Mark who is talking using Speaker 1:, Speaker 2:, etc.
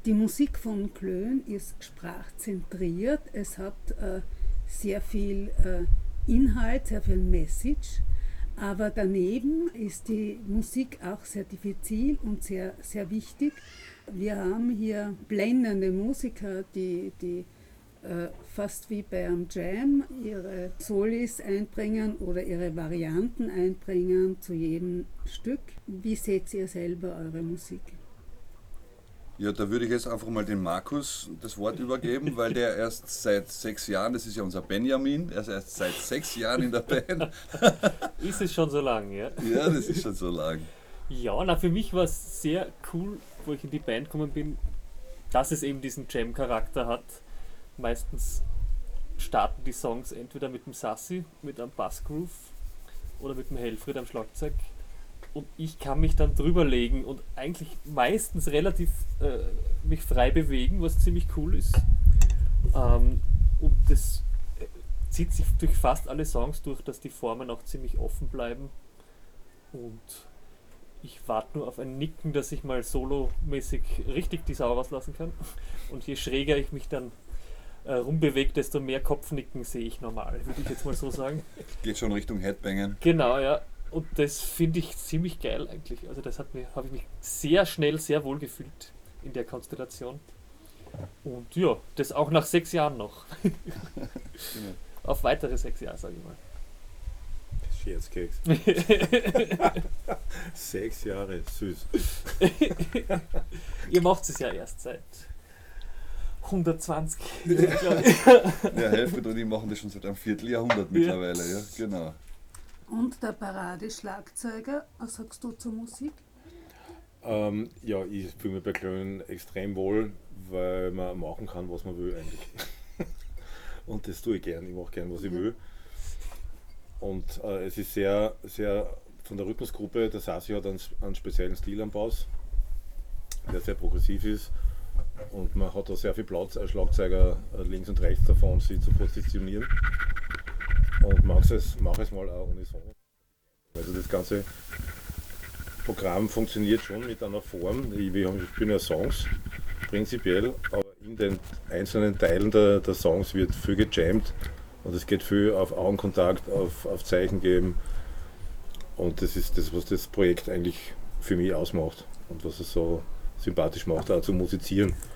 Speaker 1: Die Musik von Klön ist sprachzentriert. Es hat sehr viel Inhalt, sehr viel Message. Aber daneben ist die Musik auch sehr diffizil und sehr, sehr wichtig. Wir haben hier blendende Musiker, die fast wie bei einem Jam ihre Solis einbringen oder ihre Varianten einbringen zu jedem Stück. Wie seht ihr selber eure Musik?
Speaker 2: Ja, da würde ich jetzt einfach mal dem Markus das Wort übergeben, weil der erst seit 6 Jahren, das ist ja unser Benjamin, er ist erst seit 6 Jahren in der Band.
Speaker 3: Ist es schon so lang, ja?
Speaker 2: Ja, das ist schon so lang.
Speaker 3: Ja, na, für mich war es sehr cool, wo ich in die Band gekommen bin, dass es eben diesen Jam-Charakter hat. Meistens starten die Songs entweder mit dem Sassi, mit einem Bassgroove oder mit dem Helfried am Schlagzeug. Und ich kann mich dann drüber legen und eigentlich meistens relativ mich frei bewegen, was ziemlich cool ist. Und das zieht sich durch fast alle Songs durch, dass die Formen auch ziemlich offen bleiben. Und ich warte nur auf ein Nicken, dass ich mal solomäßig richtig die Sau rauslassen kann. Und je schräger ich mich dann rumbewege, desto mehr Kopfnicken sehe ich normal, würde ich jetzt mal so sagen.
Speaker 2: Geht schon Richtung Headbangen.
Speaker 3: Genau, ja. Und das finde ich ziemlich geil eigentlich. Also das habe ich mich sehr schnell sehr wohl gefühlt in der Konstellation. Und ja, das auch nach 6 Jahren noch. Auf weitere 6 Jahre, sage ich mal.
Speaker 4: Scherzkeks. 6 Jahre, süß.
Speaker 3: Ihr macht es ja erst seit 120 Jahren, glaube ich.
Speaker 2: Ja, Helfried und ich machen das schon seit einem Vierteljahrhundert mittlerweile, ja, genau.
Speaker 1: Und der Paradeschlagzeuger, was sagst du zur Musik?
Speaker 4: Ja, ich fühle mich bei Klön extrem wohl, weil man machen kann, was man will eigentlich. Und das tue ich gern, ich mache gern, was ich will. Und es ist sehr, sehr von der Rhythmusgruppe, der Sassi hat einen speziellen Stil am Bass, der sehr progressiv ist. Und man hat da sehr viel Platz als Schlagzeuger links und rechts davon, sich zu positionieren. Und mach es mal auch ohne Song. Also das ganze Programm funktioniert schon mit einer Form. Ich bin ja Songs prinzipiell, aber in den einzelnen Teilen der Songs wird viel gejammt und es geht viel auf Augenkontakt, auf Zeichen geben. Und das ist das, was das Projekt eigentlich für mich ausmacht und was es so sympathisch macht, auch zu musizieren.